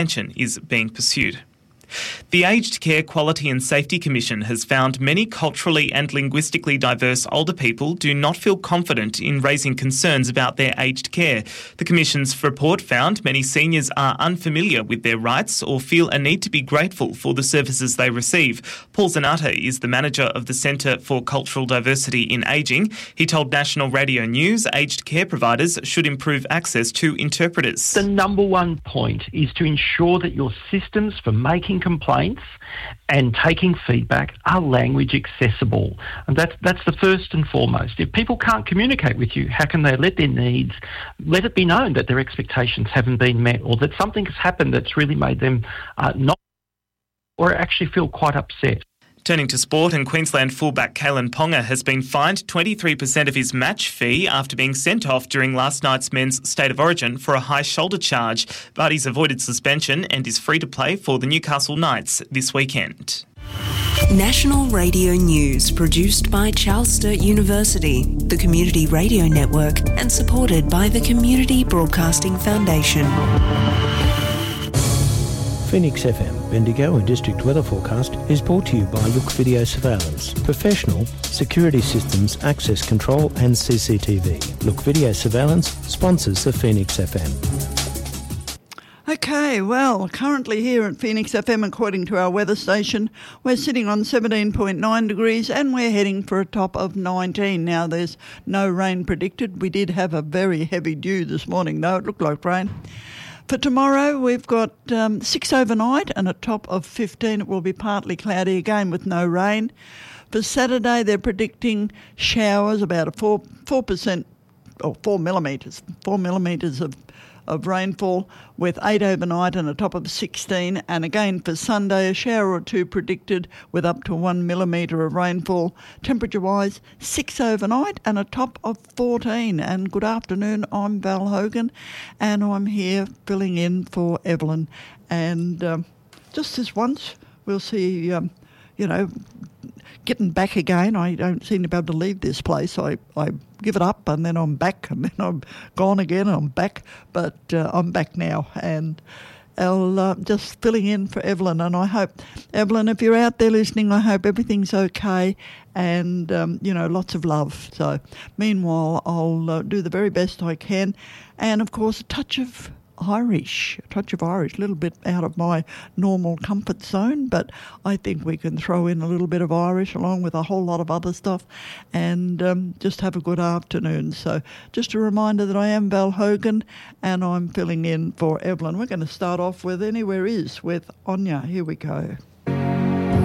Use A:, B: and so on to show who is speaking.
A: suspension is being pursued. The Aged Care Quality and Safety Commission has found many culturally and linguistically diverse older people do not feel confident in raising concerns about their aged care. The Commission's report found many seniors are unfamiliar with their rights or feel a need to be grateful for the services they receive. Paul Zanata is the manager of the Centre for Cultural Diversity in Ageing. He told National Radio News aged care providers should improve access to interpreters.
B: The number one point is to ensure that your systems for making complaints and taking feedback are language accessible. And that's the first and foremost. If people can't communicate with you, how can they let it be known that their expectations haven't been met, or that something has happened that's really made them not, or actually feel quite upset.
A: Turning to sport, and Queensland fullback Kalen Ponga has been fined 23% of his match fee after being sent off during last night's men's State of Origin for a high shoulder charge. But he's avoided suspension and is free to play for the Newcastle Knights this weekend.
C: National Radio News, produced by Charles Sturt University, the Community Radio Network, and supported by the Community Broadcasting Foundation.
D: Phoenix FM, Bendigo and District Weather Forecast is brought to you by Look Video Surveillance. Professional security systems, access control and CCTV. Look Video Surveillance sponsors the Phoenix FM.
E: Okay, well, currently here at Phoenix FM, according to our weather station, we're sitting on 17.9 degrees and we're heading for a top of 19. Now, there's no rain predicted. We did have a very heavy dew this morning, though. It looked like rain. For tomorrow, we've got 6 overnight and a top of 15. It will be partly cloudy again with no rain. For Saturday, they're predicting showers, about a 4% or 4 millimetres of rainfall with 8 overnight and a top of 16. And again for Sunday, a shower or two predicted with up to 1 millimetre of rainfall. Temperature-wise, 6 overnight and a top of 14. And good afternoon, I'm Val Hogan and I'm here filling in for Evelyn. And just this once, we'll see, getting back again. I don't seem to be able to leave this place. I give it up and then I'm back and then I'm gone again and I'm back. But I'm back now and I'll just filling in for Evelyn. And I hope, Evelyn, if you're out there listening, I hope everything's okay and, lots of love. So meanwhile, I'll do the very best I can. And, of course, a touch of Irish, a little bit out of my normal comfort zone, but I think we can throw in a little bit of Irish along with a whole lot of other stuff and just have a good afternoon. So just a reminder that I am Val Hogan and I'm filling in for Evelyn. We're going to start off with Anywhere Is with Anya. Here we go.